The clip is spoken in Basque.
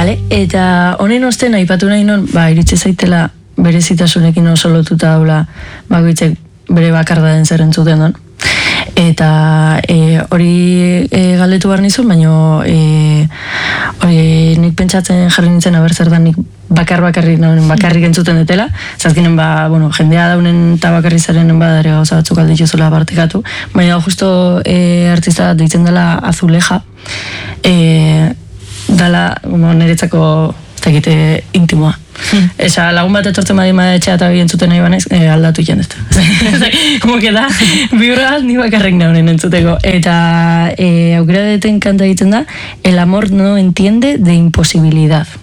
Vale, eta honen osten aipatu nahi non, iritsi zaitela berezitasunekin oso lotuta daula bakoitzek bere bakarda den zer entzuten don. Eta hori galdetu behar nizun, baina nik pentsatzen jarri nintzen aber zer da nik bakarrik entzuten detela. Zazkinen jendea daunen eta bakarri zaren badare gauza batzuk aldituzula partekatu. Baina justo artista deitzen dela Azuleja. Dala niretzako egite intimoa. Esa lagun bat etortzen badima etxea eta entzuten nahi banez, aldatu jendet. Como que da, bihurra ni bakarrik naunen entzuteko. Eta aukera deten kanta egiten da, el amor no entiende de imposibilidad.